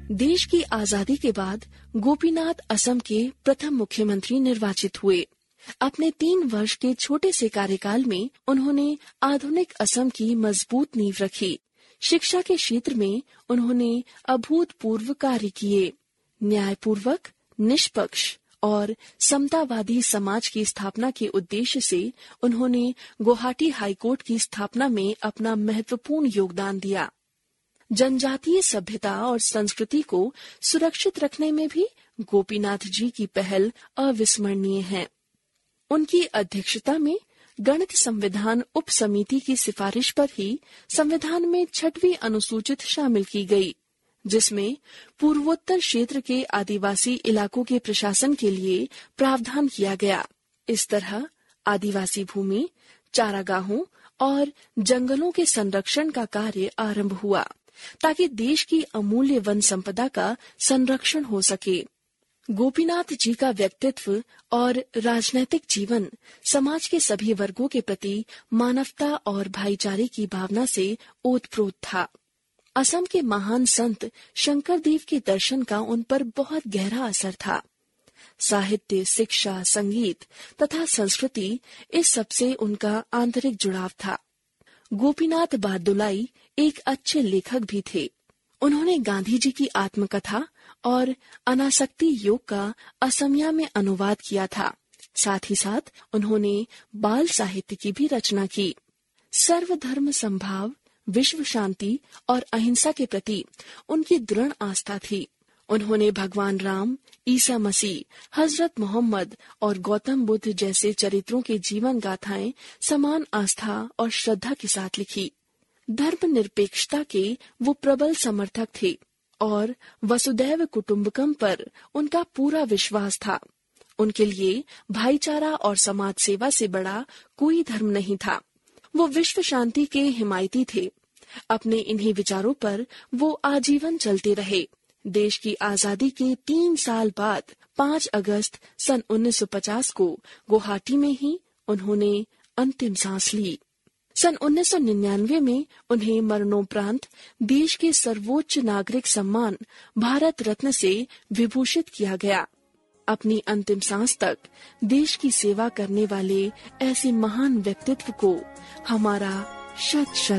देश की आजादी के बाद गोपीनाथ असम के प्रथम मुख्यमंत्री निर्वाचित हुए। अपने 3 वर्ष के छोटे से कार्यकाल में उन्होंने आधुनिक असम की मजबूत नींव रखी। शिक्षा के क्षेत्र में उन्होंने अभूतपूर्व कार्य किए। न्यायपूर्वक, निष्पक्ष और समतावादी समाज की स्थापना के उद्देश्य से उन्होंने गुवाहाटी हाईकोर्ट की स्थापना में अपना महत्वपूर्ण योगदान दिया। जनजातीय सभ्यता और संस्कृति को सुरक्षित रखने में भी गोपीनाथ जी की पहल अविस्मरणीय है। उनकी अध्यक्षता में गणित संविधान उप समिति की सिफारिश पर ही संविधान में 6वीं अनुसूचित शामिल की गई, जिसमें पूर्वोत्तर क्षेत्र के आदिवासी इलाकों के प्रशासन के लिए प्रावधान किया गया। इस तरह आदिवासी भूमि, चारागाहों और जंगलों के संरक्षण का कार्य आरंभ हुआ, ताकि देश की अमूल्य वन संपदा का संरक्षण हो सके। गोपीनाथ जी का व्यक्तित्व और राजनैतिक जीवन समाज के सभी वर्गों के प्रति मानवता और भाईचारे की भावना से ओतप्रोत था। असम के महान संत शंकरदेव के दर्शन का उन पर बहुत गहरा असर था। साहित्य, शिक्षा, संगीत तथा संस्कृति, इस सबसे उनका आंतरिक जुड़ाव था। गोपीनाथ बारदुलाई एक अच्छे लेखक भी थे। उन्होंने गांधी जी की आत्मकथा और अनासक्ति योग का असमिया में अनुवाद किया था। साथ ही साथ उन्होंने बाल साहित्य की भी रचना की। सर्वधर्म संभाव, विश्व शांति और अहिंसा के प्रति उनकी दृढ़ आस्था थी। उन्होंने भगवान राम, ईसा मसीह, हजरत मोहम्मद और गौतम बुद्ध जैसे चरित्रों के जीवन गाथाएं समान आस्था और श्रद्धा के साथ लिखी। धर्मनिरपेक्षता के वो प्रबल समर्थक थे और वसुदैव कुटुंबकम पर उनका पूरा विश्वास था। उनके लिए भाईचारा और समाज सेवा से बड़ा कोई धर्म नहीं था। वो विश्व शांति के हिमायती थे। अपने इन्हीं विचारों पर वो आजीवन चलते रहे। देश की आजादी के 3 साल बाद 5 अगस्त सन 1950 को गुवाहाटी में ही उन्होंने अंतिम सांस ली। सन 1999 में उन्हें मरणोपरांत देश के सर्वोच्च नागरिक सम्मान भारत रत्न से विभूषित किया गया। अपनी अंतिम सांस तक देश की सेवा करने वाले ऐसे महान व्यक्तित्व को हमारा शत शत